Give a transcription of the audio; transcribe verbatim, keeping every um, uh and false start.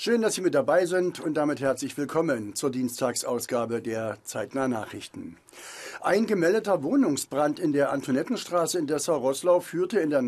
Schön, dass Sie mit dabei sind und damit herzlich willkommen zur Dienstagsausgabe der Zeitnah Nachrichten. Ein gemeldeter Wohnungsbrand in der Antonettenstraße in Dessau-Roßlau führte in der